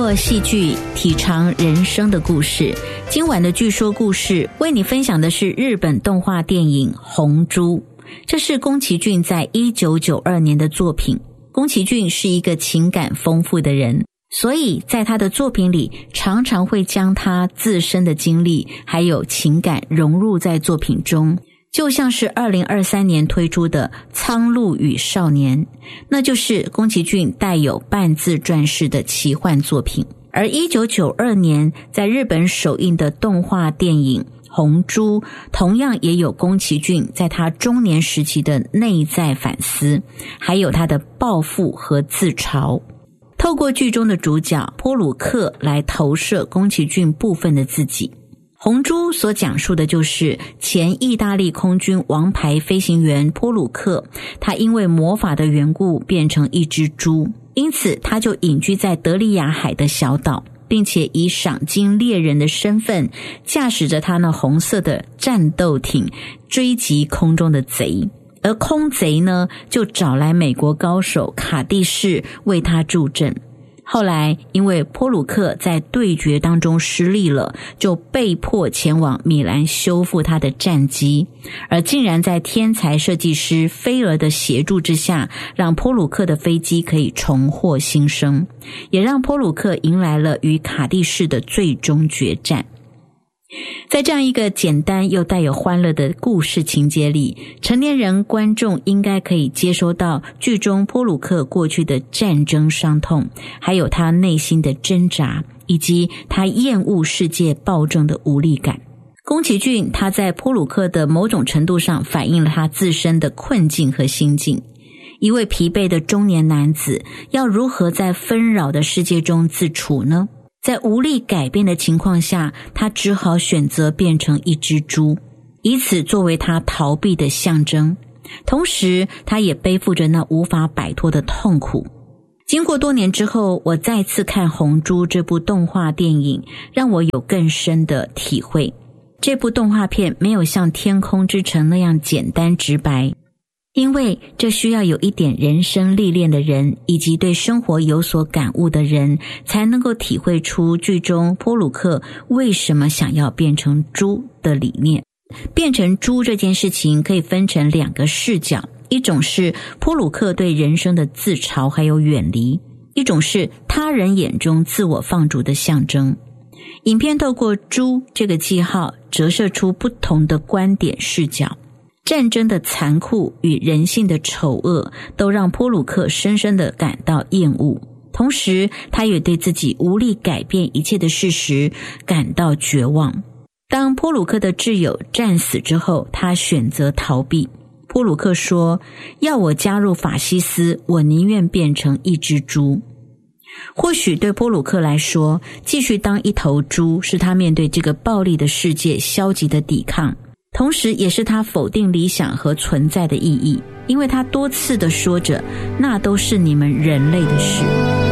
过戏剧体尝人生的故事。今晚的剧说故事为你分享的是日本动画电影《红猪》，这是宫崎骏在1992年的作品。宫崎骏是一个情感丰富的人，所以在他的作品里常常会将他自身的经历还有情感融入在作品中，就像是2023年推出的《苍鹭与少年》，那就是宫崎骏带有半自传式的奇幻作品。而1992年在日本首映的动画电影《红猪》同样也有宫崎骏在他中年时期的内在反思，还有他的抱负和自嘲。透过剧中的主角波鲁克来投射宫崎骏部分的自己。红猪所讲述的就是前意大利空军王牌飞行员波鲁克，他因为魔法的缘故变成一只猪，因此他就隐居在德里亚海的小岛，并且以赏金猎人的身份驾驶着他那红色的战斗艇追击空中的贼。而空贼呢，就找来美国高手卡蒂士为他助阵。后来因为波鲁克在对决当中失利了，就被迫前往米兰修复他的战机，而竟然在天才设计师菲尔的协助之下，让波鲁克的飞机可以重获新生，也让波鲁克迎来了与卡蒂士的最终决战。在这样一个简单又带有欢乐的故事情节里，成年人观众应该可以接收到剧中波鲁克过去的战争伤痛，还有他内心的挣扎，以及他厌恶世界暴政的无力感。宫崎骏他在波鲁克的某种程度上反映了他自身的困境和心境。一位疲惫的中年男子要如何在纷扰的世界中自处呢？在无力改变的情况下，他只好选择变成一只猪，以此作为他逃避的象征。同时他也背负着那无法摆脱的痛苦。经过多年之后，我再次看《红猪》这部动画电影，让我有更深的体会。这部动画片没有像《天空之城》那样简单直白，因为这需要有一点人生历练的人，以及对生活有所感悟的人，才能够体会出剧中波鲁克为什么想要变成猪的理念。变成猪这件事情可以分成两个视角，一种是波鲁克对人生的自嘲还有远离，一种是他人眼中自我放逐的象征。影片透过猪这个记号折射出不同的观点视角。战争的残酷与人性的丑恶都让波鲁克深深地感到厌恶，同时他也对自己无力改变一切的事实感到绝望。当波鲁克的挚友战死之后，他选择逃避。波鲁克说，要我加入法西斯，我宁愿变成一只猪。或许对波鲁克来说，继续当一头猪是他面对这个暴力的世界消极的抵抗，同时也是他否定理想和存在的意义，因为他多次地说着，那都是你们人类的事。